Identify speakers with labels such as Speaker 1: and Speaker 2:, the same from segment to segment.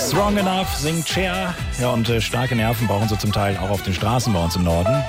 Speaker 1: Strong Enough singt Cher. Ja, und starke Nerven brauchen sie zum Teil auch auf den Straßen bei uns im Norden.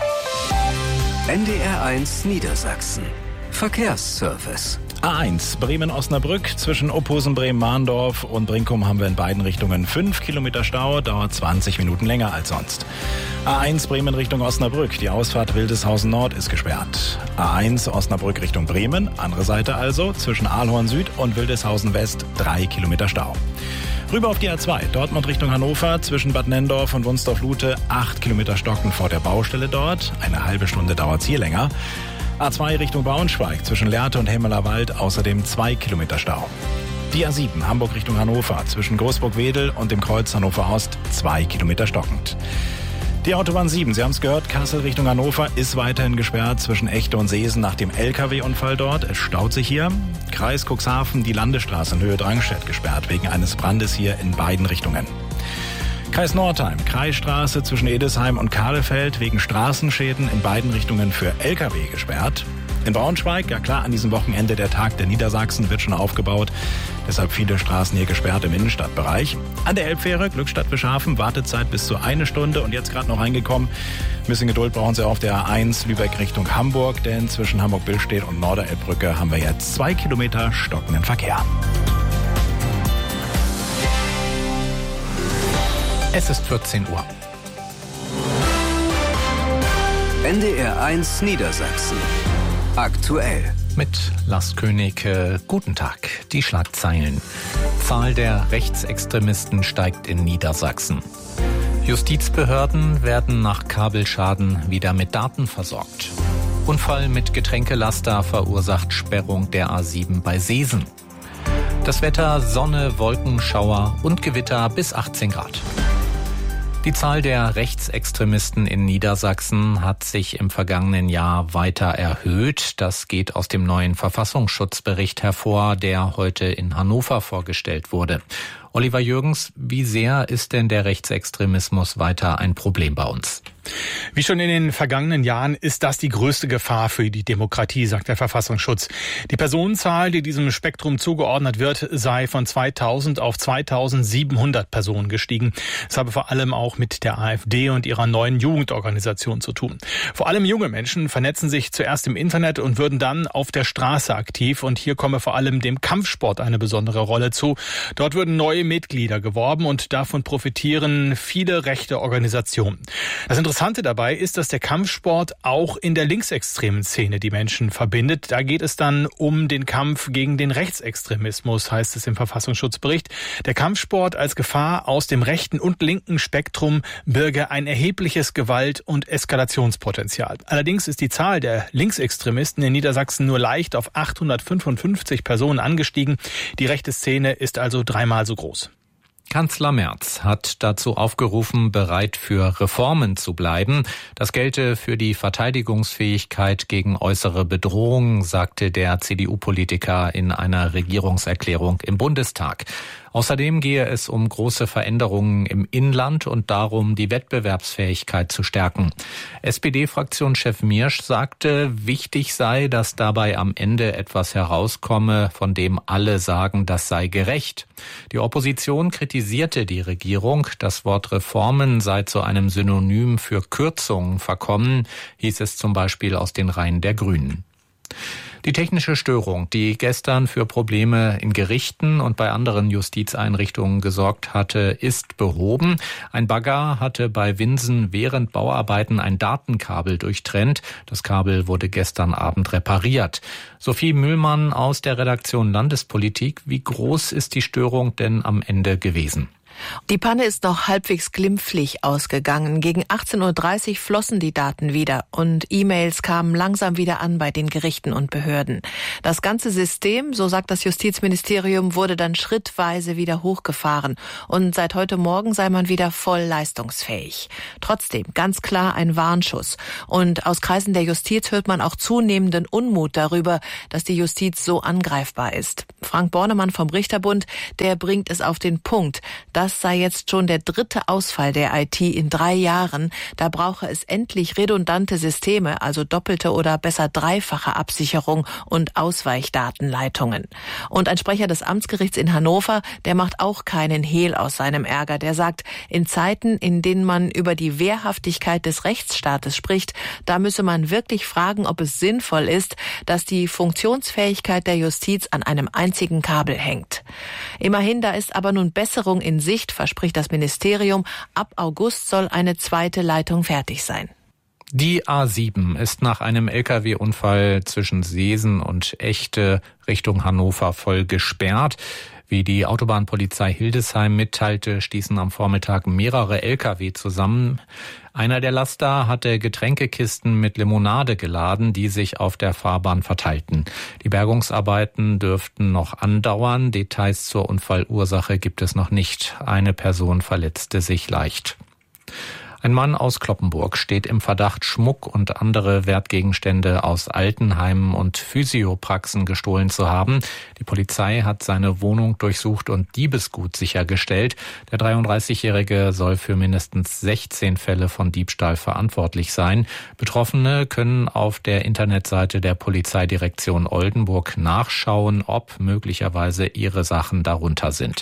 Speaker 2: NDR1 Niedersachsen. Verkehrsservice.
Speaker 1: A1 Bremen-Osnabrück. Zwischen Ophusen, Bremen-Mahndorf und Brinkum haben wir in beiden Richtungen 5 Kilometer Stau. Dauert 20 Minuten länger als sonst. A1 Bremen Richtung Osnabrück. Die Ausfahrt Wildeshausen Nord ist gesperrt. A1 Osnabrück Richtung Bremen. Andere Seite also. Zwischen Ahlhorn Süd und Wildeshausen West 3 Kilometer Stau. Rüber auf die A2, Dortmund Richtung Hannover, zwischen Bad Nenndorf und Wunsdorf-Lute 8 Kilometer stocken vor der Baustelle dort. Eine halbe Stunde dauert es hier länger. A2 Richtung Braunschweig, zwischen Lehrte und Hemmeler Wald außerdem 2 Kilometer Stau. Die A7 Hamburg Richtung Hannover, zwischen Großburg-Wedel und dem Kreuz Hannover Ost 2 Kilometer stockend. Die Autobahn 7, Sie haben es gehört, Kassel Richtung Hannover ist weiterhin gesperrt zwischen Echte und Seesen nach dem LKW-Unfall dort. Es staut sich hier. Kreis Cuxhaven, die Landesstraße in Höhe Drangstedt gesperrt wegen eines Brandes hier in beiden Richtungen. Kreis Nordheim, Kreisstraße zwischen Edesheim und Kahlefeld wegen Straßenschäden in beiden Richtungen für LKW gesperrt. In Braunschweig, ja klar, an diesem Wochenende der Tag der Niedersachsen wird schon aufgebaut. Deshalb viele Straßen hier gesperrt im Innenstadtbereich. An der Elbfähre, Glückstadt-Bischhafen, Wartezeit bis zu 1 Stunde und jetzt gerade noch reingekommen. Ein bisschen Geduld brauchen Sie auf der A1 Lübeck Richtung Hamburg, denn zwischen Hamburg-Billstedt und Norderelbbrücke haben wir jetzt 2 Kilometer stockenden Verkehr.
Speaker 3: Es ist 14 Uhr.
Speaker 2: NDR1 Niedersachsen. Aktuell.
Speaker 3: Mit Lars König, guten Tag. Die Schlagzeilen. Zahl der Rechtsextremisten steigt in Niedersachsen. Justizbehörden werden nach Kabelschaden wieder mit Daten versorgt. Unfall mit Getränkelaster verursacht Sperrung der A7 bei Seesen. Das Wetter: Sonne, Wolkenschauer und Gewitter bis 18 Grad. Die Zahl der Rechtsextremisten in Niedersachsen hat sich im vergangenen Jahr weiter erhöht. Das geht aus dem neuen Verfassungsschutzbericht hervor, der heute in Hannover vorgestellt wurde. Oliver Jürgens, wie sehr ist denn der Rechtsextremismus weiter ein Problem bei uns?
Speaker 4: Wie schon in den vergangenen Jahren ist das die größte Gefahr für die Demokratie, sagt der Verfassungsschutz. Die Personenzahl, die diesem Spektrum zugeordnet wird, sei von 2000 auf 2700 Personen gestiegen. Das habe vor allem auch mit der AfD und ihrer neuen Jugendorganisation zu tun. Vor allem junge Menschen vernetzen sich zuerst im Internet und würden dann auf der Straße aktiv. Und hier komme vor allem dem Kampfsport eine besondere Rolle zu. Dort würden neue Mitglieder geworben und davon profitieren viele rechte Organisationen. Das Interessante dabei ist, dass der Kampfsport auch in der linksextremen Szene die Menschen verbindet. Da geht es dann um den Kampf gegen den Rechtsextremismus, heißt es im Verfassungsschutzbericht. Der Kampfsport als Gefahr aus dem rechten und linken Spektrum birge ein erhebliches Gewalt- und Eskalationspotenzial. Allerdings ist die Zahl der Linksextremisten in Niedersachsen nur leicht auf 855 Personen angestiegen. Die rechte Szene ist also 3-mal so groß.
Speaker 3: Kanzler Merz hat dazu aufgerufen, bereit für Reformen zu bleiben. Das gelte für die Verteidigungsfähigkeit gegen äußere Bedrohungen, sagte der CDU-Politiker in einer Regierungserklärung im Bundestag. Außerdem gehe es um große Veränderungen im Inland und darum, die Wettbewerbsfähigkeit zu stärken. SPD-Fraktionschef Miersch sagte, wichtig sei, dass dabei am Ende etwas herauskomme, von dem alle sagen, das sei gerecht. Die Opposition kritisierte die Regierung. Das Wort Reformen sei zu einem Synonym für Kürzungen verkommen, hieß es zum Beispiel aus den Reihen der Grünen. Die technische Störung, die gestern für Probleme in Gerichten und bei anderen Justizeinrichtungen gesorgt hatte, ist behoben. Ein Bagger hatte bei Winsen während Bauarbeiten ein Datenkabel durchtrennt. Das Kabel wurde gestern Abend repariert. Sophie Mühlmann aus der Redaktion Landespolitik. Wie groß ist die Störung denn am Ende gewesen?
Speaker 5: Die Panne ist noch halbwegs glimpflich ausgegangen. Gegen 18:30 Uhr flossen die Daten wieder und E-Mails kamen langsam wieder an bei den Gerichten und Behörden. Das ganze System, so sagt das Justizministerium, wurde dann schrittweise wieder hochgefahren und seit heute Morgen sei man wieder voll leistungsfähig. Trotzdem ganz klar ein Warnschuss. Und aus Kreisen der Justiz hört man auch zunehmenden Unmut darüber, dass die Justiz so angreifbar ist. Frank Bornemann vom Richterbund, der bringt es auf den Punkt. Das sei jetzt schon der 3. Ausfall der IT in 3 Jahren. Da brauche es endlich redundante Systeme, also doppelte oder besser dreifache Absicherung und Ausweichdatenleitungen. Und ein Sprecher des Amtsgerichts in Hannover, der macht auch keinen Hehl aus seinem Ärger. Der sagt, in Zeiten, in denen man über die Wehrhaftigkeit des Rechtsstaates spricht, da müsse man wirklich fragen, ob es sinnvoll ist, dass die Funktionsfähigkeit der Justiz an einem einzigen Kabel hängt. Immerhin, da ist aber nun Besserung in Sicht, verspricht das Ministerium. Ab August soll eine zweite Leitung fertig sein.
Speaker 3: Die A7 ist nach einem Lkw-Unfall zwischen Seesen und Echte Richtung Hannover voll gesperrt. Wie die Autobahnpolizei Hildesheim mitteilte, stießen am Vormittag mehrere Lkw zusammen. Einer der Laster hatte Getränkekisten mit Limonade geladen, die sich auf der Fahrbahn verteilten. Die Bergungsarbeiten dürften noch andauern. Details zur Unfallursache gibt es noch nicht. Eine Person verletzte sich leicht. Ein Mann aus Cloppenburg steht im Verdacht, Schmuck und andere Wertgegenstände aus Altenheimen und Physiopraxen gestohlen zu haben. Die Polizei hat seine Wohnung durchsucht und Diebesgut sichergestellt. Der 33-Jährige soll für mindestens 16 Fälle von Diebstahl verantwortlich sein. Betroffene können auf der Internetseite der Polizeidirektion Oldenburg nachschauen, ob möglicherweise ihre Sachen darunter sind.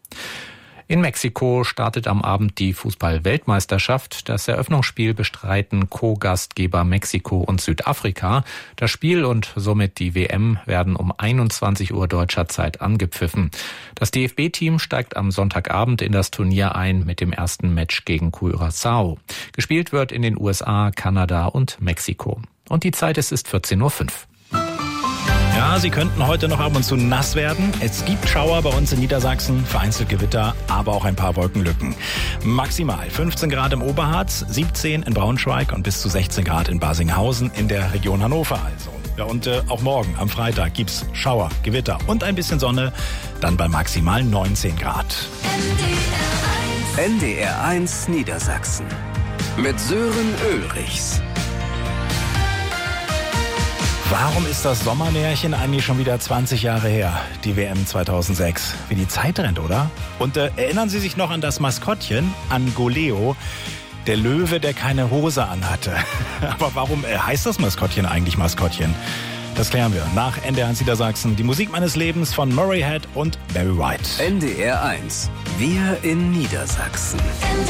Speaker 3: In Mexiko startet am Abend die Fußball-Weltmeisterschaft. Das Eröffnungsspiel bestreiten Co-Gastgeber Mexiko und Südafrika. Das Spiel und somit die WM werden um 21 Uhr deutscher Zeit angepfiffen. Das DFB-Team steigt am Sonntagabend in das Turnier ein mit dem ersten Match gegen Curaçao. Gespielt wird in den USA, Kanada und Mexiko. Und die Zeit ist 14:05 Uhr.
Speaker 1: Ja, Sie könnten heute noch ab und zu nass werden. Es gibt Schauer bei uns in Niedersachsen, vereinzelt Gewitter, aber auch ein paar Wolkenlücken. Maximal 15 Grad im Oberharz, 17 in Braunschweig und bis zu 16 Grad in Basinghausen in der Region Hannover also. Ja, und auch morgen am Freitag gibt's Schauer, Gewitter und ein bisschen Sonne, dann bei maximal 19 Grad.
Speaker 2: NDR1 Niedersachsen mit Sören Ulrichs.
Speaker 1: Warum ist das Sommermärchen eigentlich schon wieder 20 Jahre her, die WM 2006? Wie die Zeit rennt, oder? Und erinnern Sie sich noch an das Maskottchen, an Goleo, der Löwe, der keine Hose anhatte? Aber warum heißt das Maskottchen eigentlich Maskottchen? Das klären wir nach NDR1 Niedersachsen. Die Musik meines Lebens von Murray Head und Barry White.
Speaker 2: NDR1, wir in Niedersachsen.